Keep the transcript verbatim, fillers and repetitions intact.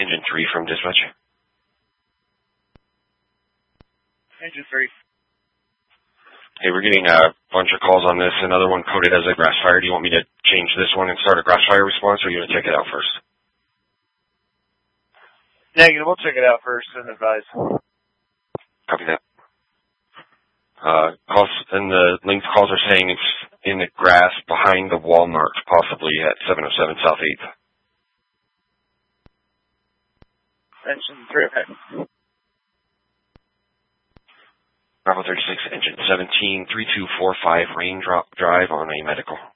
Engine three from dispatch. Engine three. Hey, we're getting a bunch of calls on this. Another one coded as a grass fire. Do you want me to change this one and start a grass fire response, or are you going to check it out first? Negative. We'll check it out first and advise. Copy that. Uh, calls, and the linked calls are saying it's in the grass behind the Walmart, possibly at seven oh seven South eighth. Engine three, okay. Bravo thirty-six, engine seventeen, three two four five, Raindrop Drive on a medical.